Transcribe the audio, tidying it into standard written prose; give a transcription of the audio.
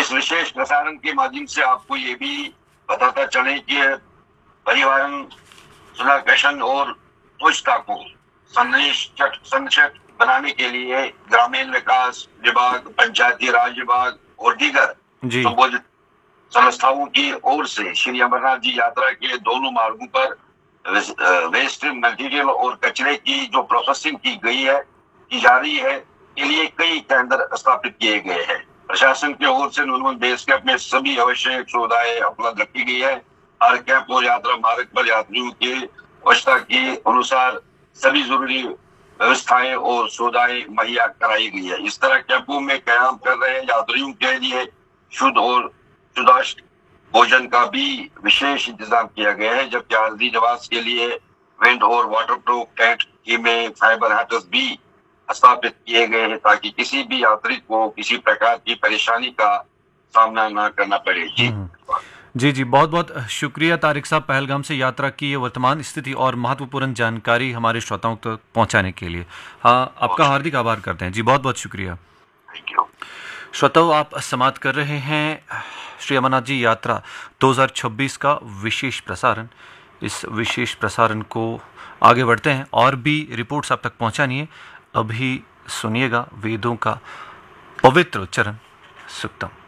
इस विशेष प्रसारण के माध्यम से आपको ये भी बताता चले कि परिवारन सुधाकर्षण और स्वच्छता को संरक्षक बनाने के लिए ग्रामीण विकास विभाग, पंचायती राज विभाग और दीगर संबोधित संस्थाओं की ओर से श्री अमरनाथ जी यात्रा के दोनों मार्गों पर वेस्ट मटेरियल और कचरे की जो प्रोसेसिंग की जा रही है के लिए कई केंद्र स्थापित किए गए हैं। प्रशासन की ओर से नुनवन बेस कैंप में सभी आवश्यक सुविधाएं उपलब्ध रखी गई है। हर कैंप और यात्रा मार्ग पर यात्रियों की आवश्यकता के अनुसार सभी जरूरी व्यवस्थाएं और सुविधाएं मुहैया कराई गई है। इस तरह कैंपों में कयाम कर रहे यात्रियों के लिए शुद्ध और शुद्धाष्ट भोजन का भी विशेष इंतजाम किया गया है, जबकि आरजी निवास के लिए विंड और वाटरप्रूफ टेंट में फाइबर हट्स भी स्थापित किए गए हैं ताकि किसी भी यात्री को किसी प्रकार की परेशानी का सामना न करना पड़े। जी, बहुत बहुत शुक्रिया तारिक साहब, पहलगाम से यात्रा की ये वर्तमान स्थिति और महत्वपूर्ण जानकारी हमारे श्रोताओं तक पहुंचाने के लिए। हाँ, आपका हार्दिक आभार करते हैं जी, बहुत बहुत शुक्रिया। Thank you. श्रोताओं, आप समाप्त कर रहे हैं श्री अमरनाथ जी यात्रा 2026 का विशेष प्रसारण। इस विशेष प्रसारण को आगे बढ़ते हैं, और भी रिपोर्ट्स आप तक पहुंचानी है। अभी सुनिएगा वेदों का पवित्र उच्चारण सुक्तम।